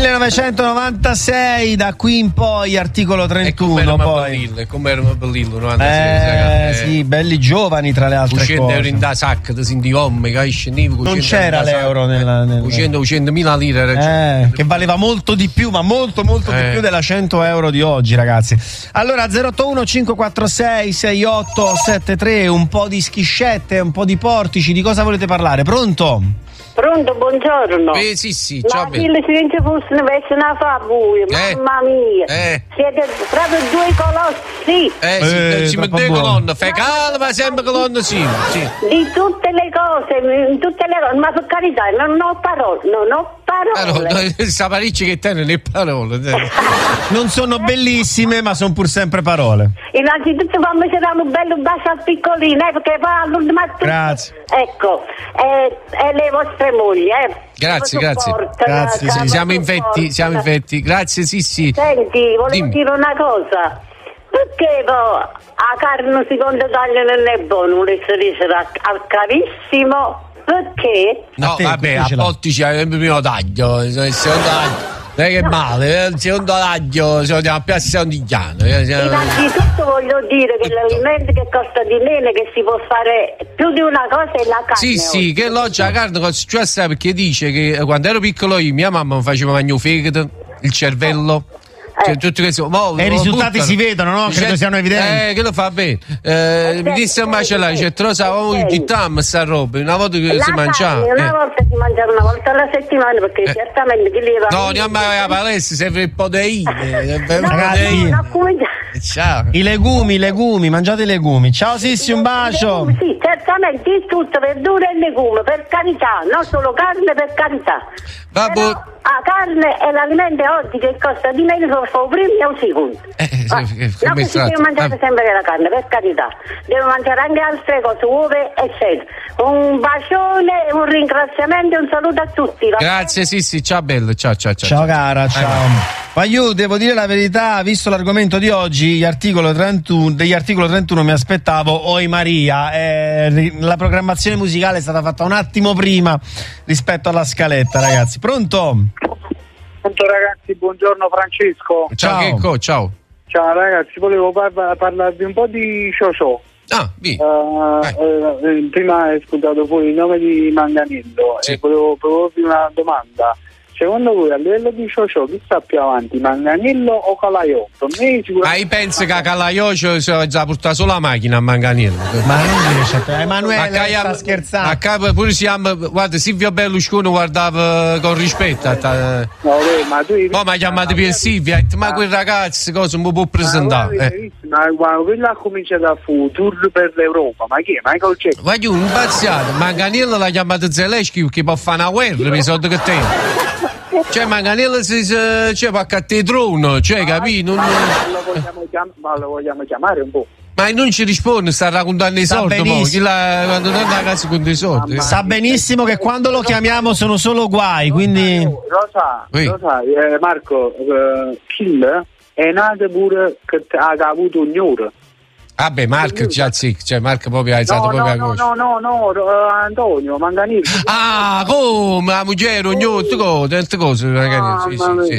1996, da qui in poi articolo 31. Come erano bellillo 96. Sì, belli giovani tra le altre 200 cose. euro in da sacca, da senti gomme, che scendivo. Non c'era l'euro nel 100.000 lire. che valeva molto di più, ma molto di più della 100 euro di oggi, ragazzi. Allora 081 546 6873, un po' di schiscette, un po' di portici, di cosa volete parlare? Pronto? Pronto, buongiorno. Sì, ciao. Ma se ci fosse una fa buio, mamma mia. Siete proprio due colossi. Ci due colonne, fecale, ma sempre colonne sì. Di tutte le cose, ma per carità, non ho parole. Saparicci che te non è parole. Non sono bellissime, ma sono pur sempre parole. Innanzitutto fammi dare un bello bacio al piccolino, perché va all'ultima. Grazie. Ecco, e le vostre mogli, Grazie. Sì. Siamo infetti. Grazie, sì. Senti, volevo dire una cosa. Perché la carne secondo taglio non è buona, volesse dire carissimo? Perché? No, vabbè, a volte c'è il primo taglio, il secondo taglio. Non è che male, il secondo taglio siamo a Piazza Antigliano. Innanzitutto voglio dire che l'alimento che costa di meno, che si può fare più di una cosa, è la carne. Sì, che oggi la carne costa più assai, perché dice che quando ero piccolo io, mia mamma mi faceva mangiare il fegato, il cervello. Tutti questi, e i risultati si vedono, no? Credo siano evidenti. Che lo fa bene. Mi disse un macellaio, c'è trosa gittam sta roba, una volta che si mangiava. Una volta si mangiava, una volta alla settimana, perché certamente chi leva. No, andiamo alla palestra, serve il proteine. Ragazzi, ciao. I legumi, mangiate i legumi. Ciao Sissi, un bacio. Sì, certamente, di tutto, verdure e legumi, per carità, non solo carne, per carità. Vabbè. La carne è l'alimento oggi che costa di meno, sono il primo e il secondo. Non che si deve mangiare sempre la carne, per carità. Devo mangiare anche altre cose, uova, eccetera. Un bacione, un ringraziamento e un saluto a tutti. Grazie, sì, ciao bello, ciao. Ciao cara, ciao. Ma io devo dire la verità, visto l'argomento di oggi, degli articolo 31 mi aspettavo Oi Maria. La programmazione musicale è stata fatta un attimo prima rispetto alla scaletta, ragazzi. Pronto? Pronto ragazzi, buongiorno Francesco. Ciao Checco, ciao. Ciao ragazzi, volevo parlarvi un po' di Ciociò. Prima hai ascoltato poi il nome di Manganiello e volevo proporvi una domanda. Secondo voi a livello di Ciociò chi sta più avanti, Manganiello o Calaiò? Ma io penso che Calaiò ci ha portato solo la macchina a Manganiello. Ma non riesce a Emanuele sta scherzando. A capo pure guarda, Silvio Berlusconi guardava con rispetto. Ma tu mi ha chiamato per Silvia, ma quel ragazzo cosa mi può presentare? Ma quello ha cominciato a fare tour per l'Europa, ma chi è? Michael Jackson? Guarda, un impazziato, Manganiello l'ha chiamato Zelensky che può fare una guerra, mi so che te. Cioè Manganiello può accattare il trono, cioè capito? Ma lo vogliamo chiamare un po'. Ma non ci risponde, sta raccontando i soldi, quando torna a casa con dei soldi. Sa benissimo che quando lo chiamiamo sono solo guai, quindi. Rosa, Marco, Kill è nato pure che ha avuto un gnoro. Vabbè, Marco già sì, cioè Marco proprio ha alzato proprio la voce. No, Antonio Manganiello. Ah, come la moglie, ognuno, tante cose, ragazzi. Sì.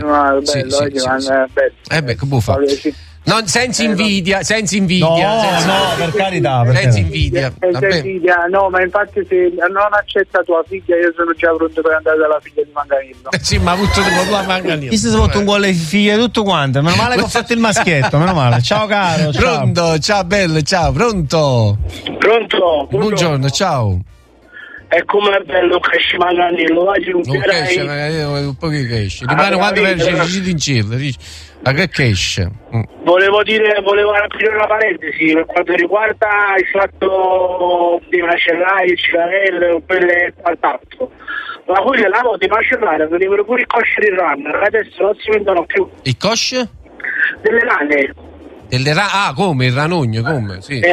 Che può fare? Non, senza invidia. No, per carità. Senza invidia. No, ma infatti se non accetta tua figlia, io sono già pronto per andare dalla figlia di Manganiello. Sì, ma ha avuto la Manganiello. Chi si è svolto un vuole figlie tutto quanto? Meno male che ho fatto il maschietto, meno male. Ciao caro, ciao. Pronto, ciao bello, ciao, pronto. Buongiorno, ciao. E come è bello che esce Manganiello, non cresce, un po' che cresce. Rimane quando viene in cielo, ma che cresce? Volevo aprire una parentesi per quanto riguarda il fatto di macellai, il cigarello, quelle quant'altro. Ma poi la volta di macellare venivano pure i cosci di rana, adesso non si vendono più. I cosci? Delle rane. Come? Il ranogno, come? Sì.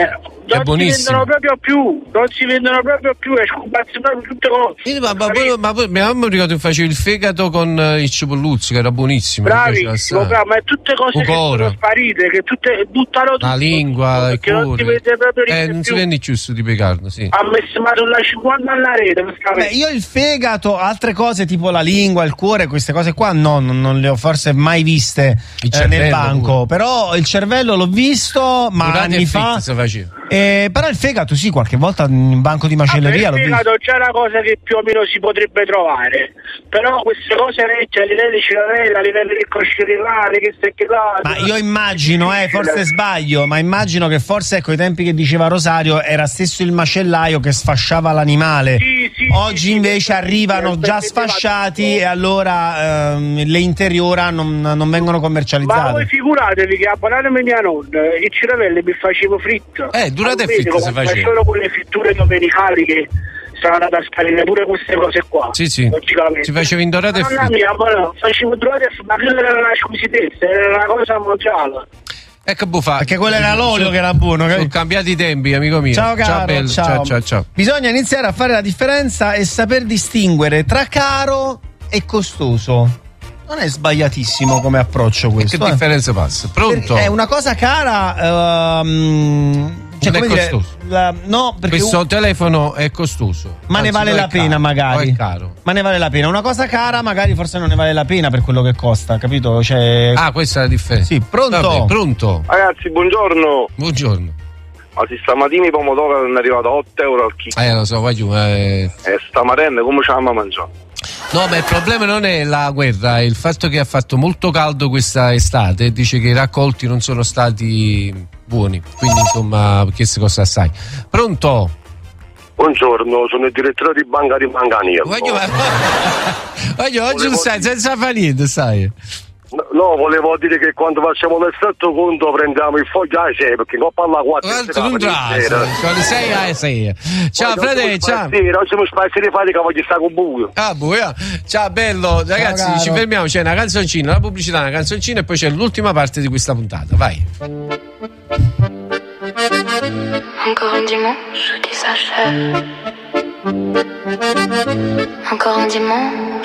buonissimo. Non si vendono proprio più, è scomparso proprio tutte cose. Ma poi mia mamma mi ricordo che facevo il fegato con il cipolluzzo, che era buonissimo. Bravissimo, ma è tutte cose che sono sparite, che buttano tutto. La lingua, il cuore. Non si vede proprio non si vende più su di pecarno, sì. Ha messo sulla 50 alla rete. Io il fegato, altre cose tipo la lingua, il cuore, queste cose qua non le ho forse mai viste nel banco. Pure. Però il cervello l'ho visto, ma anni fa. Però il fegato sì, qualche volta in banco di macelleria l'ho visto. Il fegato c'è una cosa che più o meno si potrebbe trovare, però queste cose vecchie a livello di ciravella, a livello di coscirilare, che là. Ma io immagino, forse sbaglio, ma immagino che forse ecco, ai tempi che diceva Rosario era stesso il macellaio che sfasciava l'animale. Oggi invece arrivano già sfasciati e allora le interiora non vengono commercializzate. Ma voi figuratevi che a banale mia nonna i ciravelli mi facevo fritto. Durate fritto se faceva. Solo con le fritture domenicali che sono andate a scaricare pure queste cose qua. Sì. Si faceva in dorate e fritto. Facevo dorate e fritto, ma quella era una squisitezza, era una cosa mondiale. Ecco buffa. Perché quello era l'olio che era buono. Sono cambiati i tempi, amico mio. Ciao caro, bello. Ciao. Bisogna iniziare a fare la differenza e saper distinguere tra caro e costoso. Non è sbagliatissimo come approccio questo. Che differenza passa? Pronto? È una cosa cara. Non è costoso. No, perché questo telefono è costoso. Ma ne vale la pena, magari. O è caro. Ma ne vale la pena. Una cosa cara, magari forse non ne vale la pena per quello che costa, capito? Questa è la differenza. Sì, pronto? Vabbè, pronto. Ragazzi, buongiorno. Ma se stamattina i pomodori sono arrivati a 8 euro al chilo. Lo so, vai giù. Stamattina come ci abbiamo a mangiare? No, ma il problema non è la guerra, è il fatto che ha fatto molto caldo questa estate e dice che i raccolti non sono stati buoni, quindi insomma queste cose assai. Pronto? Buongiorno, sono il direttore di banca di Manganiello. Oggi non sai, senza fare niente, sai. No, volevo dire che quando facciamo l'estratto conto prendiamo il foglio a 6 perché non parla 4 con 6 a 6. Ciao frate, ciao. Oggi mi spazio di fare che voglio stare con buio. Buio. Ciao bello, ragazzi, ci fermiamo, c'è una canzoncina, la pubblicità, una canzoncina e poi c'è l'ultima parte di questa puntata. Vai. Encore un dimanche qui s'achève. Encore un dimanche